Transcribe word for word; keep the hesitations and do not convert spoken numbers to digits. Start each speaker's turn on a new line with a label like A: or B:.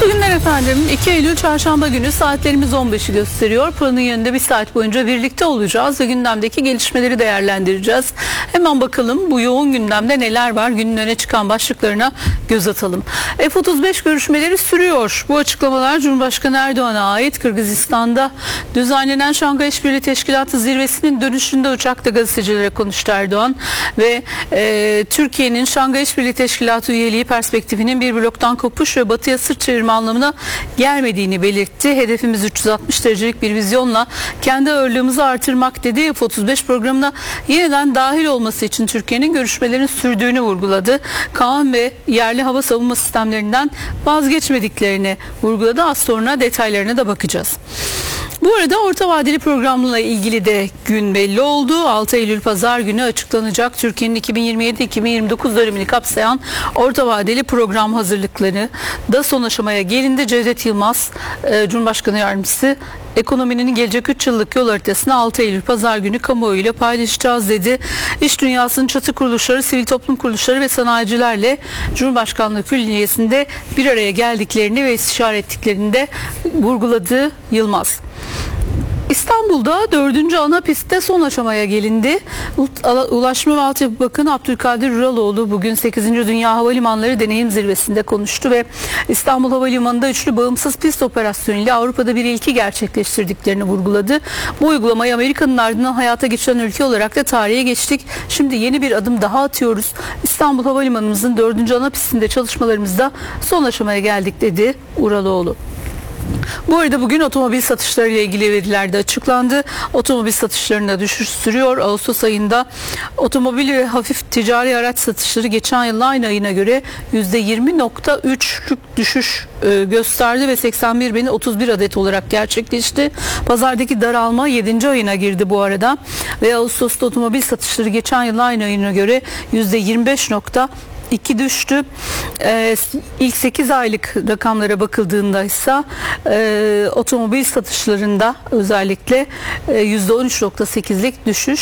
A: Mutlu günler efendim. iki Eylül Çarşamba günü saatlerimiz on beşi gösteriyor. Planın yanında bir saat boyunca birlikte olacağız ve gündemdeki gelişmeleri değerlendireceğiz. Hemen bakalım bu yoğun gündemde neler var, günün öne çıkan başlıklarına göz atalım. F otuz beş görüşmeleri sürüyor. Bu açıklamalar Cumhurbaşkanı Erdoğan'a ait. Kırgızistan'da düzenlenen Şanghay İşbirliği Teşkilatı zirvesinin dönüşünde uçakta gazetecilere konuştu Erdoğan ve e, Türkiye'nin Şanghay İşbirliği Teşkilatı üyeliği perspektifinin bir bloktan kopuş ve batıya sırt çevirme anlamına gelmediğini belirtti. Hedefimiz üç yüz altmış derecelik bir vizyonla kendi ağırlığımızı artırmak dedi. F otuz beş programına yeniden dahil olması için Türkiye'nin görüşmelerin sürdüğünü vurguladı. Kaan ve yerli hava savunma sistemlerinden vazgeçmediklerini vurguladı. Az sonra detaylarına da bakacağız. Bu arada orta vadeli programla ilgili de gün belli oldu. altı Eylül Pazar günü açıklanacak Türkiye'nin iki bin yirmi yedi iki bin yirmi dokuz dönemini kapsayan orta vadeli program hazırlıkları da son aşamaya gelindi. Cevdet Yılmaz, e, Cumhurbaşkanı Yardımcısı, ekonominin gelecek üç yıllık yol haritasını altı Eylül Pazar günü kamuoyuyla paylaşacağız dedi. İş dünyasının çatı kuruluşları, sivil toplum kuruluşları ve sanayicilerle Cumhurbaşkanlığı Külliyesi'nde bir araya geldiklerini ve istişare ettiklerini de vurguladı Yılmaz. İstanbul'da dördüncü ana pistte son aşamaya gelindi. Ulaşma ve Altyapı Bakanı Abdülkadir Uraloğlu bugün sekizinci Dünya Havalimanları Deneyim Zirvesi'nde konuştu ve İstanbul Havalimanı'nda üçlü bağımsız pist operasyonu ile Avrupa'da bir ilki gerçekleştirdiklerini vurguladı. Bu uygulamayı Amerika'nın ardından hayata geçiren ülke olarak da tarihe geçtik. Şimdi yeni bir adım daha atıyoruz. İstanbul Havalimanımızın dördüncü ana pistinde çalışmalarımızda son aşamaya geldik dedi Uraloğlu. Bu arada bugün otomobil satışları ile ilgili veriler de açıklandı. Otomobil satışlarında düşüş sürüyor. Ağustos ayında otomobil ve hafif ticari araç satışları geçen yılın aynı ayına göre yüzde yirmi nokta üçlük düşüş gösterdi ve seksen bir bin otuz bir adet olarak gerçekleşti. Pazardaki daralma yedinci ayına girdi bu arada ve Ağustos'ta otomobil satışları geçen yılın aynı ayına göre yüzde yirmi beş nokta iki düştü. Ee, ilk sekiz aylık rakamlara bakıldığında ise e, otomobil satışlarında özellikle e, yüzde on üç nokta sekizlik düşüş